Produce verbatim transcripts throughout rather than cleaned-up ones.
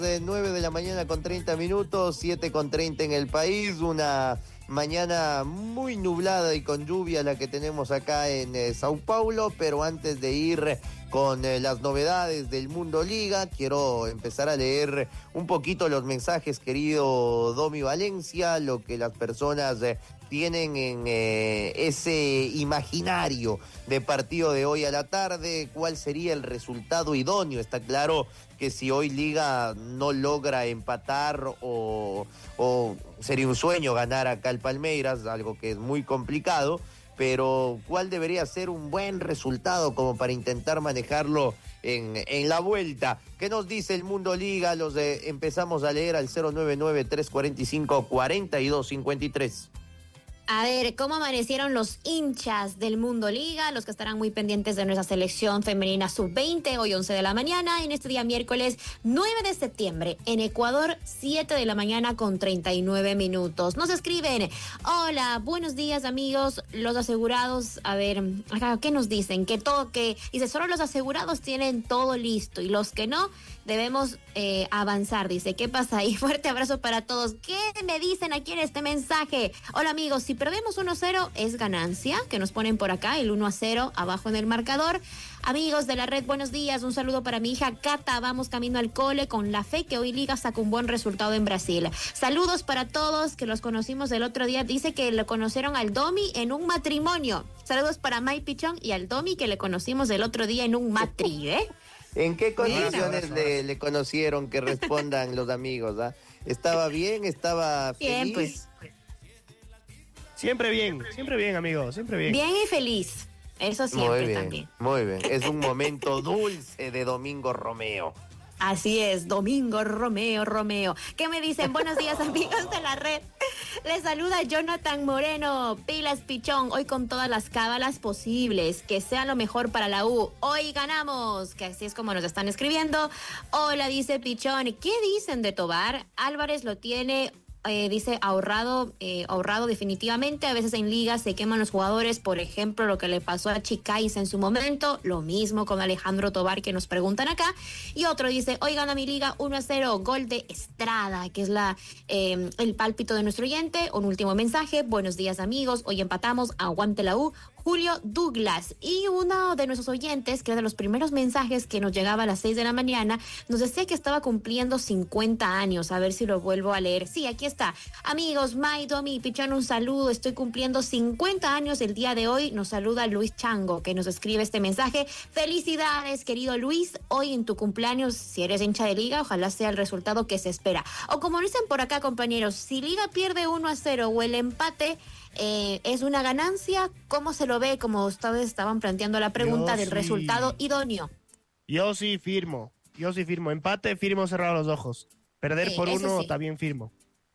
De nueve de la mañana con treinta minutos, siete con treinta en el país, una mañana muy nublada y con lluvia la que tenemos acá en eh, Sao Paulo, pero antes de ir con eh, las novedades del Mundo Liga, quiero empezar a leer un poquito los mensajes, querido Domi Valencia, lo que las personas eh, tienen en eh, ese imaginario de partido de hoy a la tarde, cuál sería el resultado idóneo. Está claro que si hoy Liga no logra empatar o, o sería un sueño ganar acá el Palmeiras, algo que es muy complicado, pero ¿cuál debería ser un buen resultado como para intentar manejarlo en, en la vuelta? ¿Qué nos dice el Mundo Liga? Los de, empezamos a leer al cero nueve nueve, tres cuatro cinco, cuatro dos cinco tres. A ver, ¿cómo amanecieron los hinchas del Mundo Liga? Los que estarán muy pendientes de nuestra selección femenina sub veinte, hoy once de la mañana, en este día miércoles nueve de septiembre, en Ecuador, siete de la mañana con treinta y nueve minutos. Nos escriben: hola, buenos días amigos, los asegurados, a ver, acá, ¿qué nos dicen? Que todo, que, dice, solo los asegurados tienen todo listo y los que no, debemos eh, avanzar, dice. ¿Qué pasa ahí? Fuerte abrazo para todos. ¿Qué me dicen aquí en este mensaje? Hola amigos, si perdemos uno a cero es ganancia, que nos ponen por acá el uno a cero abajo en el marcador. Amigos de la red, buenos días, un saludo para mi hija Cata, vamos camino al cole con la fe que hoy Liga saca un buen resultado en Brasil. Saludos para todos que los conocimos el otro día, dice que lo conocieron al Domi en un matrimonio. Saludos para May Pichón y al Domi que le conocimos el otro día en un matri, ¿eh? ¿En qué condiciones le, le conocieron? Que respondan los amigos, ¿ah? ¿Estaba bien? ¿Estaba bien, feliz? Pues. Siempre bien, siempre bien, amigo, siempre bien. Bien y feliz, eso siempre muy bien, también. Muy bien, es un momento dulce de Domingo Romeo. Así es, Domingo Romeo, Romeo. ¿Qué me dicen? Buenos días, amigos de la red. Les saluda Jonathan Moreno. Pilas Pichón, hoy con todas las cábalas posibles. Que sea lo mejor para la U. Hoy ganamos. Que así es como nos están escribiendo. Hola, dice Pichón. ¿Qué dicen de Tobar? Álvarez lo tiene... Eh, dice ahorrado, eh, ahorrado definitivamente. A veces en Liga se queman los jugadores, por ejemplo lo que le pasó a Chicais en su momento, lo mismo con Alejandro Tobar que nos preguntan acá. Y otro dice, hoy gana mi Liga uno a cero, gol de Estrada, que es la eh, el pálpito de nuestro oyente. Un último mensaje: buenos días amigos, hoy empatamos, aguante la U, Julio Douglas. Y uno de nuestros oyentes, que era de los primeros mensajes que nos llegaba a las seis de la mañana, nos decía que estaba cumpliendo cincuenta años. A ver si lo vuelvo a leer. Sí, aquí está. Amigos, May, Domi y Pichón, un saludo. Estoy cumpliendo cincuenta años el día de hoy. Nos saluda Luis Chango, que nos escribe este mensaje. Felicidades, querido Luis. Hoy en tu cumpleaños, si eres hincha de Liga, ojalá sea el resultado que se espera. O como dicen por acá, compañeros, si Liga pierde uno a cero o el empate Eh, es una ganancia, ¿cómo se lo ve? Como ustedes estaban planteando la pregunta Yo del sí. resultado idóneo. Yo sí firmo, yo sí firmo. Empate, firmo cerrado los ojos. Perder Sí, por eso uno, sí. también firmo.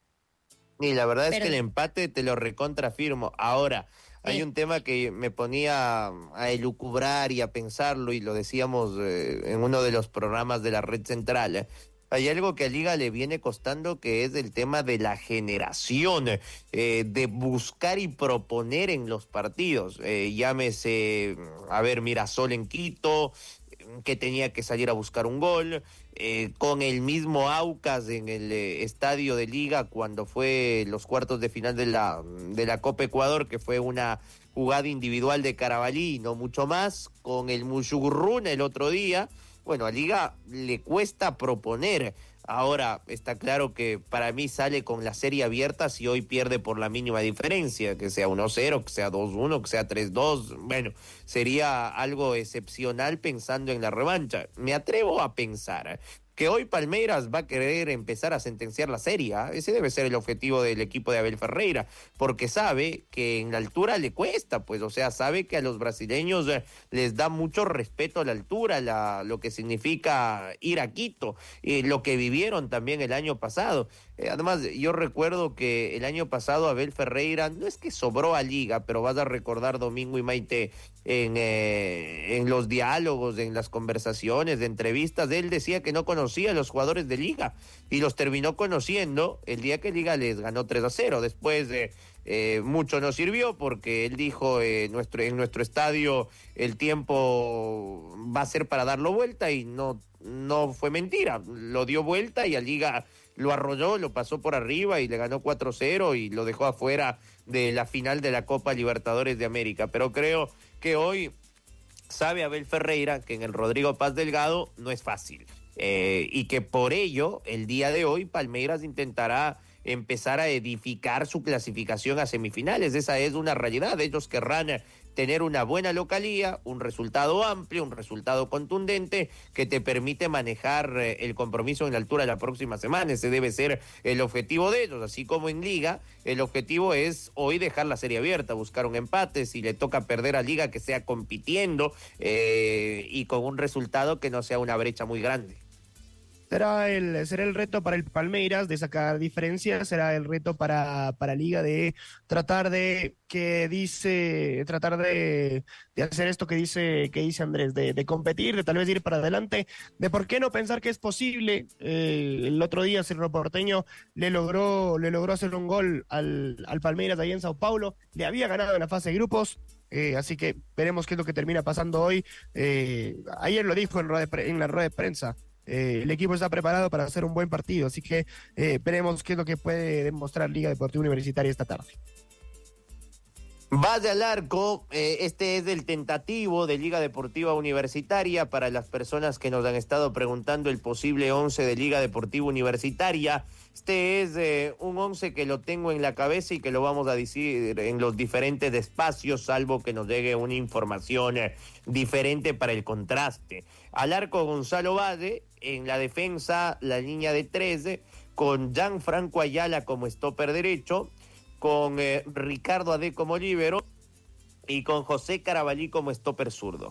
Y la verdad Pero- es que el empate te lo recontrafirmo. Ahora, hay Sí. un tema que me ponía a elucubrar y a pensarlo, y lo decíamos eh, en uno de los programas de la Red Central. ¿eh? Hay algo que a Liga le viene costando, que es el tema de la generación, eh, de buscar y proponer en los partidos. Eh, llámese, a ver, Mirasol en Quito, que tenía que salir a buscar un gol, eh, con el mismo Aucas en el eh, estadio de Liga cuando fue los cuartos de final de la, de la Copa Ecuador, que fue una jugada individual de Carabalí, no mucho más, con el Mushugurruna el otro día. Bueno, a Liga le cuesta proponer. Ahora, está claro que para mí sale con la serie abierta si hoy pierde por la mínima diferencia, que sea uno cero, que sea dos uno, que sea tres dos. Bueno, sería algo excepcional pensando en la revancha. Me atrevo a pensar que hoy Palmeiras va a querer empezar a sentenciar la serie. ¿eh? Ese debe ser el objetivo del equipo de Abel Ferreira, porque sabe que en la altura le cuesta, pues, o sea, sabe que a los brasileños eh, les da mucho respeto a la altura, la, lo que significa ir a Quito, y lo que vivieron también el año pasado. Eh, además, yo recuerdo que el año pasado Abel Ferreira, no es que sobró a Liga, pero vas a recordar, Domingo y Maite, en, eh, en los diálogos, en las conversaciones, de entrevistas, él decía que no conocía a los jugadores de Liga y los terminó conociendo el día que Liga les ganó tres a cero. Después de... Eh, mucho no sirvió porque él dijo eh, nuestro, en nuestro estadio el tiempo va a ser para darlo vuelta y no, no fue mentira, lo dio vuelta y a Liga lo arrolló, lo pasó por arriba y le ganó cuatro cero y lo dejó afuera de la final de la Copa Libertadores de América. Pero creo que hoy sabe Abel Ferreira que en el Rodrigo Paz Delgado no es fácil eh, y que por ello el día de hoy Palmeiras intentará empezar a edificar su clasificación a semifinales. Esa es una realidad. Ellos querrán tener una buena localía, un resultado amplio, un resultado contundente que te permite manejar el compromiso en la altura de la próxima semana. Ese debe ser el objetivo de ellos. Así como en Liga, el objetivo es hoy dejar la serie abierta, buscar un empate. Si le toca perder a Liga, que sea compitiendo eh, y con un resultado que no sea una brecha muy grande. Será el, será el reto para el Palmeiras de sacar diferencias, será el reto para, para Liga de tratar de que dice, tratar de, de hacer esto que dice, que dice Andrés, de, de competir, de tal vez ir para adelante, de por qué no pensar que es posible. Eh, el otro día Cerro Porteño le logró, le logró hacer un gol al, al Palmeiras ahí en Sao Paulo, le había ganado en la fase de grupos. Eh, así que veremos qué es lo que termina pasando hoy. Eh, ayer lo dijo en, rueda de, en la rueda de prensa. Eh, el equipo está preparado para hacer un buen partido, así que eh, veremos qué es lo que puede demostrar Liga Deportiva Universitaria esta tarde. Vaya al arco, eh, este es el tentativo de Liga Deportiva Universitaria para las personas que nos han estado preguntando el posible once de Liga Deportiva Universitaria. Este es eh, un once que lo tengo en la cabeza y que lo vamos a decir en los diferentes espacios, salvo que nos llegue una información eh, diferente para el contraste. Al arco Gonzalo Valle, en la defensa la línea de trece, con Gianfranco Ayala como stopper derecho, con eh, Ricardo Ade como líbero y con José Carabalí como stopper zurdo.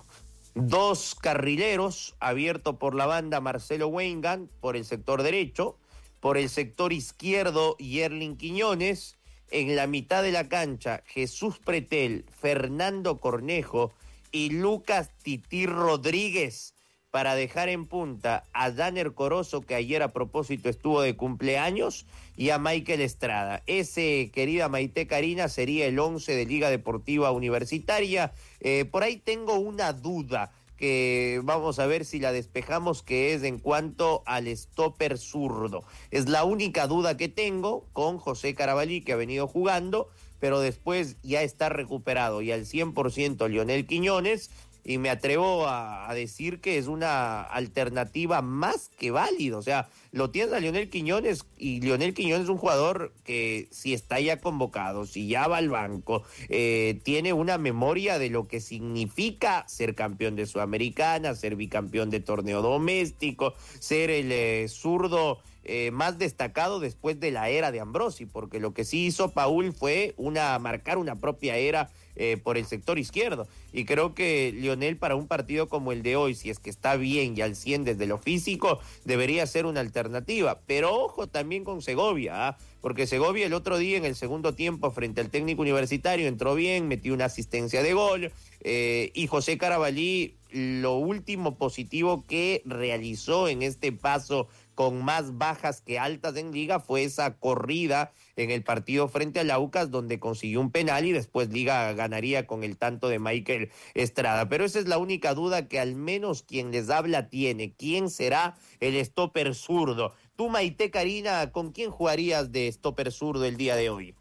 Dos carrileros, abierto por la banda Marcelo Weingand por el sector derecho, por el sector izquierdo Yerlin Quiñones, en la mitad de la cancha Jesús Pretel, Fernando Cornejo y Lucas Tití Rodríguez, para dejar en punta a Danner Corozo, que ayer a propósito estuvo de cumpleaños, y a Michael Estrada. Ese, querida Maite Karina, sería el once de Liga Deportiva Universitaria. Eh, por ahí tengo una duda que vamos a ver si la despejamos, que es en cuanto al stopper zurdo. Es la única duda que tengo con José Carabalí, que ha venido jugando, pero después ya está recuperado y al cien por ciento Lionel Quiñones, y me atrevo a, a decir que es una alternativa más que válida. O sea, lo tienes a Lionel Quiñones, y Lionel Quiñones es un jugador que si está ya convocado, si ya va al banco, eh, tiene una memoria de lo que significa ser campeón de Sudamericana, ser bicampeón de torneo doméstico, ser el eh, zurdo Eh, más destacado después de la era de Ambrosi, porque lo que sí hizo Paul fue una marcar una propia era eh, por el sector izquierdo, y creo que Lionel, para un partido como el de hoy, si es que está bien y al cien desde lo físico, debería ser una alternativa. Pero ojo también con Segovia, ¿eh? porque Segovia el otro día en el segundo tiempo frente al Técnico Universitario entró bien, metió una asistencia de gol, eh, y José Carabalí, lo último positivo que realizó en este paso con más bajas que altas en Liga fue esa corrida en el partido frente al Aucas, donde consiguió un penal y después Liga ganaría con el tanto de Michael Estrada. Pero esa es la única duda que al menos quien les habla tiene. ¿Quién será el stopper zurdo? Tú, Maite Karina, ¿con quién jugarías de stopper zurdo el día de hoy?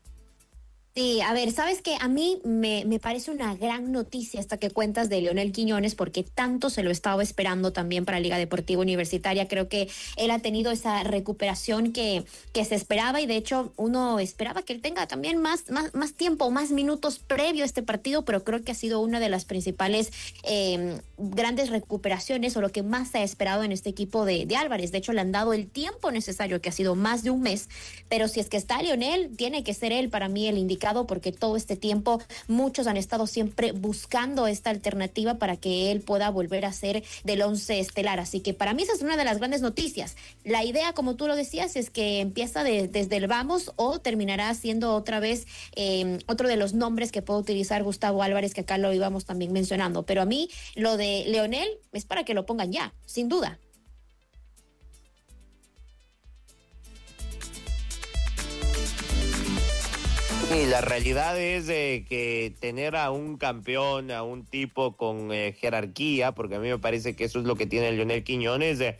Sí, a ver, sabes que a mí me, me parece una gran noticia esta que cuentas de Lionel Quiñones, porque tanto se lo estaba esperando también para Liga Deportiva Universitaria. Creo que él ha tenido esa recuperación que, que se esperaba, y de hecho uno esperaba que él tenga también más, más, más tiempo, más minutos previo a este partido, pero creo que ha sido una de las principales eh, grandes recuperaciones, o lo que más se ha esperado en este equipo de, de Álvarez. De hecho, le han dado el tiempo necesario, que ha sido más de un mes, pero si es que está Lionel, tiene que ser él para mí el indicador complicado porque todo este tiempo muchos han estado siempre buscando esta alternativa para que él pueda volver a ser del once estelar. Así que para mí esa es una de las grandes noticias. La idea, como tú lo decías, es que empieza de, desde el vamos o terminará siendo otra vez eh, otro de los nombres que puede utilizar Gustavo Álvarez, que acá lo íbamos también mencionando. Pero a mí lo de Leonel es para que lo pongan ya, sin duda. Y la realidad es eh, que tener a un campeón, a un tipo con eh, jerarquía, porque a mí me parece que eso es lo que tiene Leonel Quiñones, eh,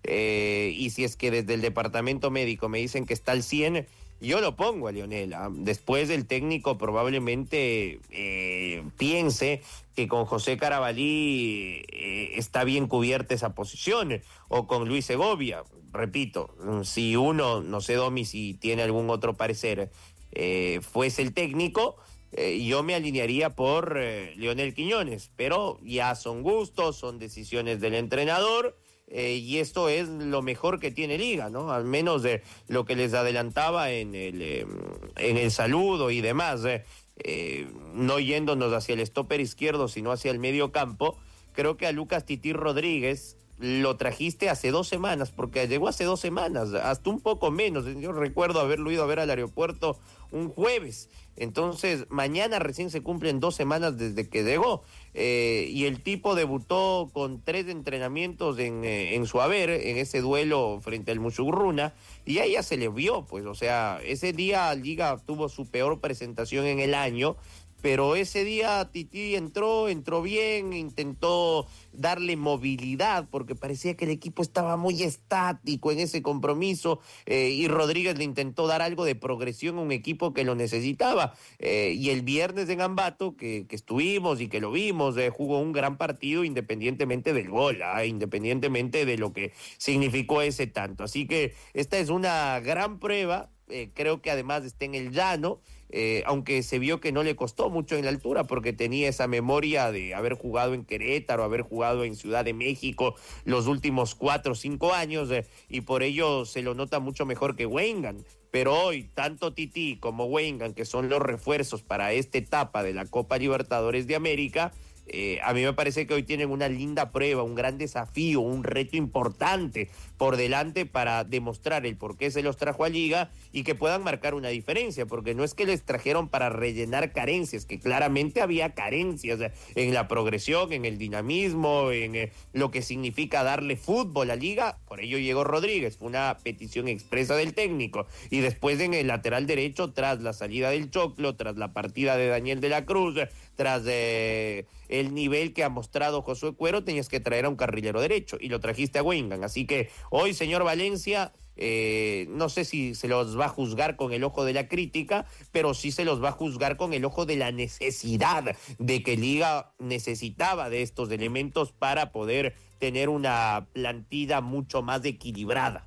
eh, y si es que desde el departamento médico me dicen que está al cien, yo lo pongo a Leonel. ¿ah? Después el técnico probablemente eh, piense que con José Carabalí eh, está bien cubierta esa posición, o con Luis Segovia. Repito, si uno, no sé, Domi, si tiene algún otro parecer, Eh, fuese el técnico, eh, yo me alinearía por eh, Leonel Quiñones, pero ya son gustos, son decisiones del entrenador, eh, y esto es lo mejor que tiene Liga, ¿no? Al menos de lo que les adelantaba en el, eh, en el saludo y demás, eh, eh, no yéndonos hacia el stopper izquierdo, sino hacia el medio campo. Creo que a Lucas Tití Rodríguez lo trajiste hace dos semanas, porque llegó hace dos semanas, hasta un poco menos. Yo recuerdo haberlo ido a ver al aeropuerto un jueves. Entonces, mañana recién se cumplen dos semanas desde que llegó. Eh, y el tipo debutó con tres entrenamientos en, eh, en su haber, en ese duelo frente al Musugruna, y ahí ya se le vio, pues, o sea, ese día Liga tuvo su peor presentación en el año, pero ese día Tití entró, entró bien, intentó darle movilidad, porque parecía que el equipo estaba muy estático en ese compromiso, eh, y Rodríguez le intentó dar algo de progresión a un equipo que lo necesitaba. Eh, y el viernes en Ambato, que, que estuvimos y que lo vimos, eh, jugó un gran partido independientemente del gol, ¿eh? independientemente de lo que significó ese tanto. Así que esta es una gran prueba. Eh, creo que además está en el llano, eh, aunque se vio que no le costó mucho en la altura, porque tenía esa memoria de haber jugado en Querétaro, haber jugado en Ciudad de México los últimos cuatro o cinco años, eh, y por ello se lo nota mucho mejor que Weingand. Pero hoy, tanto Tití como Weingand, que son los refuerzos para esta etapa de la Copa Libertadores de América, Eh, a mí me parece que hoy tienen una linda prueba, un gran desafío, un reto importante por delante para demostrar el por qué se los trajo a Liga y que puedan marcar una diferencia, porque no es que les trajeron para rellenar carencias, que claramente había carencias en la progresión, en el dinamismo, en eh, lo que significa darle fútbol a Liga. Por ello llegó Rodríguez, fue una petición expresa del técnico, y después en el lateral derecho, tras la salida del Choclo, tras la partida de Daniel de la Cruz, tras eh, el nivel que ha mostrado Josué Cuero, tenías que traer a un carrilero derecho y lo trajiste a Weingand. Así que hoy, señor Valencia, eh, no sé si se los va a juzgar con el ojo de la crítica, pero sí se los va a juzgar con el ojo de la necesidad, de que Liga necesitaba de estos elementos para poder tener una plantilla mucho más equilibrada.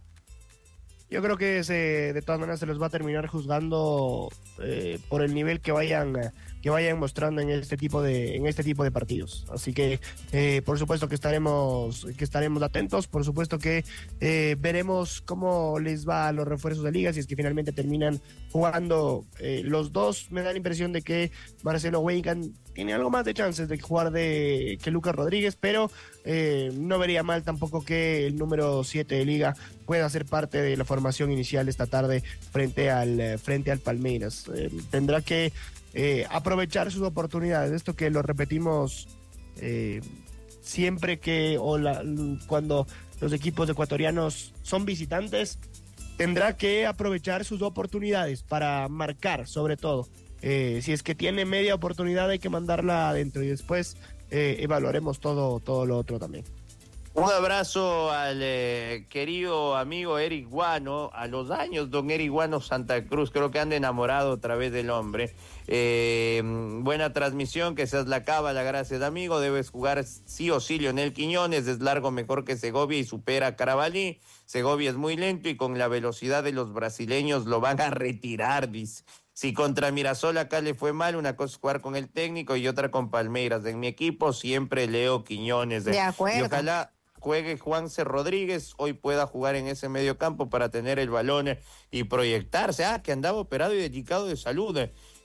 Yo creo que se, de todas maneras se los va a terminar juzgando eh, por el nivel que vayan que vayan mostrando en este tipo de en este tipo de partidos. Así que eh, por supuesto que estaremos que estaremos atentos. Por supuesto que eh, veremos cómo les va a los refuerzos de Liga, si es que finalmente terminan jugando eh, los dos. Me da la impresión de que Marcelo Weingand tiene algo más de chances de jugar de que Lucas Rodríguez, pero eh, no vería mal tampoco que el número siete de Liga pueda ser parte de la formación inicial esta tarde frente al frente al Palmeiras. Eh, tendrá que eh, aprovechar sus oportunidades, esto que lo repetimos eh, siempre que o la, cuando los equipos ecuatorianos son visitantes, tendrá que aprovechar sus oportunidades para marcar, sobre todo. Eh, si es que tiene media oportunidad, hay que mandarla adentro y después eh, evaluaremos todo, todo lo otro también. Un abrazo al eh, querido amigo Eric Guano, a los años, don Eric Guano Santa Cruz, creo que anda enamorado otra vez del hombre. Eh, buena transmisión, que seas la cábala, gracias amigo, debes jugar sí o sí Leonel Quiñones, es largo mejor que Segovia y supera a Carabalí. Segovia es muy lento y con la velocidad de los brasileños lo van a retirar, dice. Si contra Mirasol acá le fue mal, una cosa es jugar con el técnico y otra con Palmeiras. En mi equipo siempre Leo Quiñones. De acuerdo. Y ojalá juegue Juanse Rodríguez, hoy pueda jugar en ese medio campo para tener el balón y proyectarse. Ah, que andaba operado y delicado de salud.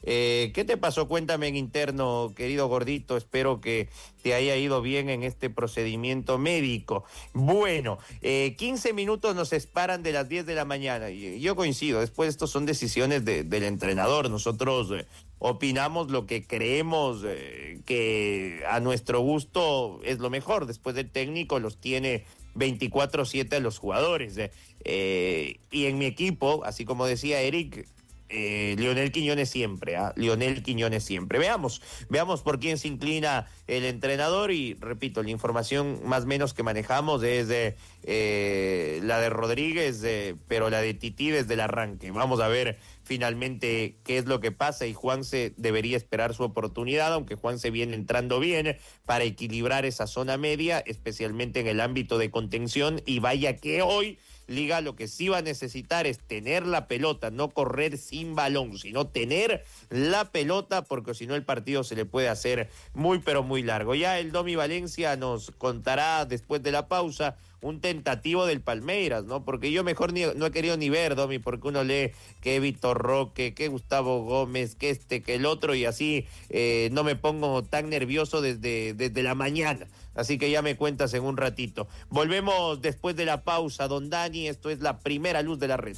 Eh, ¿Qué te pasó? Cuéntame en interno, querido gordito. Espero que te haya ido bien en este procedimiento médico. Bueno, eh, quince minutos nos separan de las diez de la mañana. Y yo coincido, después estos son decisiones de, del entrenador. Nosotros eh, opinamos lo que creemos eh, que a nuestro gusto es lo mejor. Después del técnico los tiene veinticuatro siete a los jugadores. Eh, eh, y en mi equipo, así como decía Eric, eh, Lionel Quiñones siempre, ¿ah? Lionel Quiñones siempre. Veamos, veamos por quién se inclina el entrenador y, repito, la información más o menos que manejamos es de, eh, la de Rodríguez, eh, pero la de Tití desde el arranque. Vamos a ver finalmente qué es lo que pasa y Juanse debería esperar su oportunidad, aunque Juanse viene entrando bien para equilibrar esa zona media, especialmente en el ámbito de contención, y vaya que hoy Liga lo que sí va a necesitar es tener la pelota, no correr sin balón, sino tener la pelota, porque si no el partido se le puede hacer muy pero muy largo. Ya el Domi Valencia nos contará después de la pausa un tentativo del Palmeiras, ¿no? Porque yo mejor ni, no he querido ni ver, Domi, porque uno lee que Víctor Roque, que Gustavo Gómez, que este, que el otro, y así eh, no me pongo tan nervioso desde, desde la mañana. Así que ya me cuentas en un ratito. Volvemos después de la pausa, don Dani. Esto es La Primera Luz de la Red.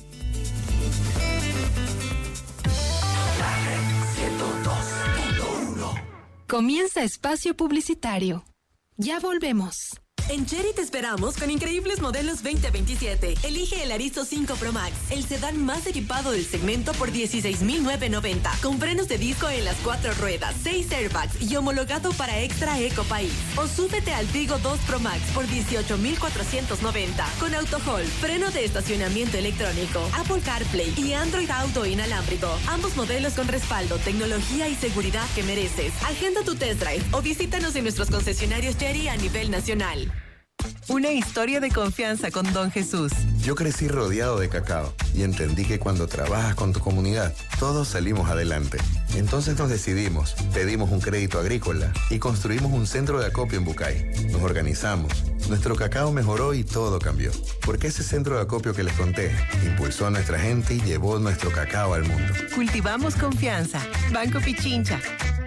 La Red ciento dos punto uno. Comienza espacio publicitario. Ya volvemos. En Chery te esperamos con increíbles modelos veinte veintisiete. Elige el Arizo cinco Pro Max, el sedán más equipado del segmento por dieciséis mil novecientos noventa, con frenos de disco en las cuatro ruedas, seis airbags y homologado para Extra Eco País. O súbete al Tigo dos Pro Max por dieciocho mil cuatrocientos noventa, con auto hold, freno de estacionamiento electrónico, Apple CarPlay y Android Auto inalámbrico. Ambos modelos con respaldo, tecnología y seguridad que mereces. Agenda tu test drive o visítanos en nuestros concesionarios Chery a nivel nacional. Una historia de confianza con Don Jesús. Yo crecí rodeado de cacao y entendí que cuando trabajas con tu comunidad, todos salimos adelante. Entonces nos decidimos, pedimos un crédito agrícola y construimos un centro de acopio en Bucay. Nos organizamos, nuestro cacao mejoró y todo cambió. Porque ese centro de acopio que les conté impulsó a nuestra gente y llevó nuestro cacao al mundo. Cultivamos confianza. Banco Pichincha.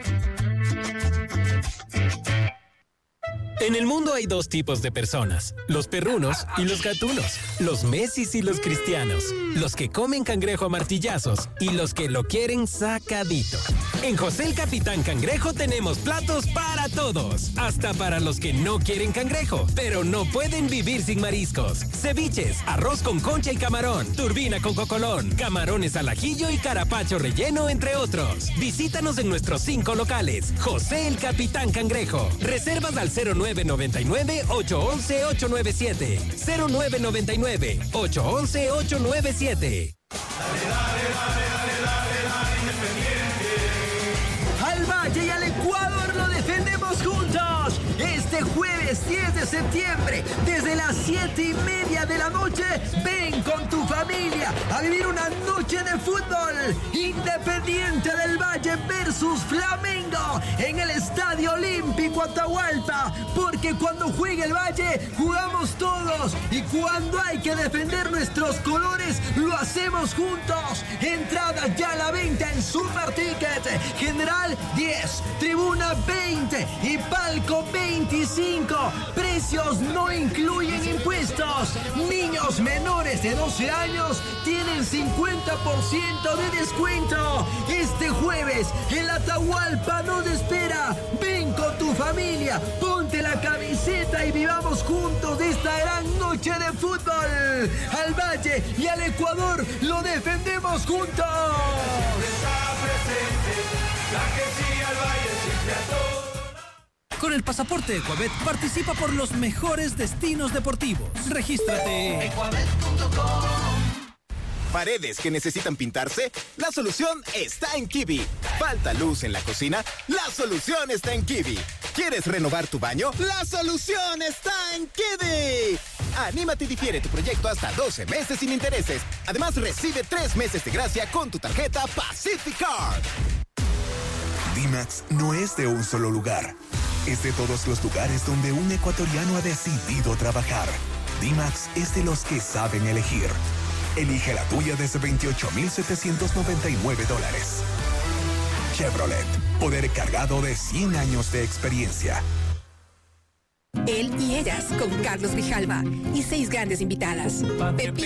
En el mundo hay dos tipos de personas, los perrunos y los gatunos, los Messis y los cristianos, los que comen cangrejo a martillazos y los que lo quieren sacadito. En José el Capitán Cangrejo tenemos platos para todos, hasta para los que no quieren cangrejo, pero no pueden vivir sin mariscos. Ceviches, arroz con concha y camarón, turbina con cocolón, camarones al ajillo y carapacho relleno, entre otros. Visítanos en nuestros cinco locales. José el Capitán Cangrejo. Reservas al cero nueve nueve nueve, ocho uno uno, ocho nueve siete. cero nueve nueve nueve, ocho uno uno, ocho nueve siete. Dale, dale, dale, dale, dale, dale, Independiente. Al Valle y al Ecuador lo defendemos juntos. Este jueves diez de septiembre, desde las siete y media de la noche, ven con tu familia a vivir una noche de fútbol. Independiente del Valle versus Flamengo en el Estadio Olímpico Atahualpa. Porque cuando juegue el Valle, jugamos todos. Y cuando hay que defender nuestros colores, lo hacemos juntos. Entrada ya a la venta en Super Ticket. General diez, Tribuna veinte y Palco veinticinco. Precios no incluyen impuestos. Niños menores de doce años tienen cincuenta por ciento de descuento. Este jueves el Atahualpa nos espera. Ven con tu familia, ponte la camiseta y vivamos juntos esta gran noche de fútbol. Al Valle y al Ecuador lo defendemos juntos. Está presente, la que sigue al Valle siempre a todos. Con el pasaporte Ecuabet participa por los mejores destinos deportivos. Regístrate. Ecuabet punto com. ¿Paredes que necesitan pintarse? La solución está en Kiwi. ¿Falta luz en la cocina? La solución está en Kiwi. ¿Quieres renovar tu baño? La solución está en Kiwi. Anímate y difiere tu proyecto hasta doce meses sin intereses. Además, recibe tres meses de gracia con tu tarjeta Pacific Card. D-Max no es de un solo lugar. Es de todos los lugares donde un ecuatoriano ha decidido trabajar. D-Max es de los que saben elegir. Elige la tuya desde veintiocho mil setecientos noventa y nueve dólares. Chevrolet. Poder cargado de cien años de experiencia. Él y ellas con Carlos Grijalva y seis grandes invitadas. Pepito